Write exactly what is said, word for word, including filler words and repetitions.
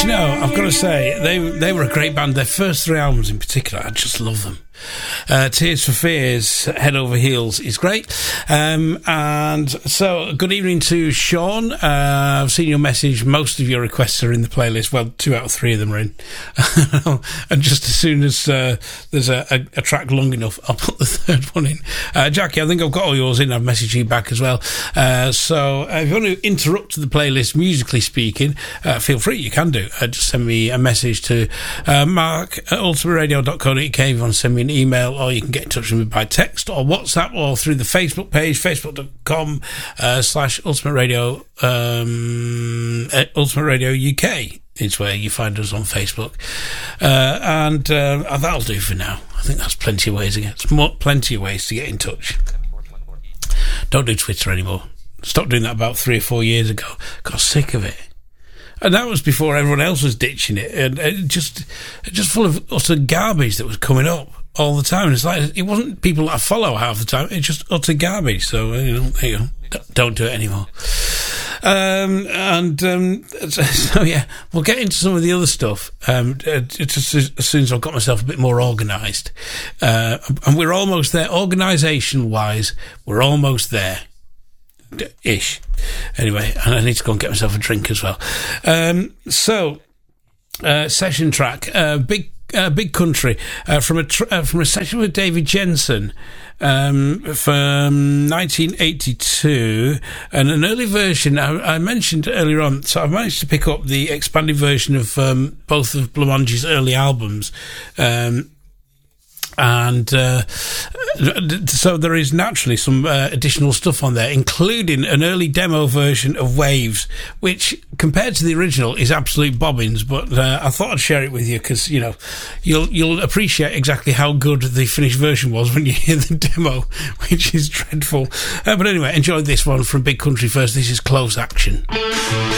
you know, I've got to say, they they were a great band. Their first three albums in particular, I just love them. Uh, Tears for Fears, Head Over Heels is great. Um, and so, good evening to Sean. Uh, I've seen your message. Most of your requests are in the playlist. Well, two out of three of them are in. And just as soon as uh, there's a, a, a track long enough, I'll put the third one in. Uh, Jackie, I think I've got all yours in. I've messaged you back as well. Uh, so, uh, if you want to interrupt the playlist, musically speaking, uh, feel free. You can do. Uh, just send me a message to uh, mark at ultimate radio dot co dot uk if you want to send me an email, or you can get in touch with me by text or WhatsApp or through the Facebook page, facebook.com uh, slash Ultimate Radio, um, Ultimate Radio U K is where you find us on Facebook. Uh, and uh, that'll do for now. I think that's plenty of ways to get, more, plenty of ways to get in touch. Don't do Twitter anymore. Stopped doing that about three or four years ago. Got sick of it. And that was before everyone else was ditching it, and it just, just full of utter garbage that was coming up all the time. It's like, it wasn't people that I follow half the time, it's just utter garbage. So, you know, there you go. Don't do it anymore. Um, and, um, so, so yeah, we'll get into some of the other stuff, um, just as, as soon as I've got myself a bit more organised. Uh, and we're almost there, organisation-wise, we're almost there. Ish. Anyway, and I need to go and get myself a drink as well. Um, so, uh, session track, uh, big, uh, big country, uh, from a tr- uh, from a session with David Jensen, um, from nineteen eighty-two, and an early version I, I mentioned earlier on. So I've managed to pick up the expanded version of um, both of Blancmange's early albums. Um, And uh, so there is naturally some uh, additional stuff on there, including an early demo version of Waves, which compared to the original is absolute bobbins. But uh, I thought I'd share it with you because, you know, you'll you'll appreciate exactly how good the finished version was when you hear the demo, which is dreadful. Uh, but anyway, enjoy this one from Big Country first. This is Close Action.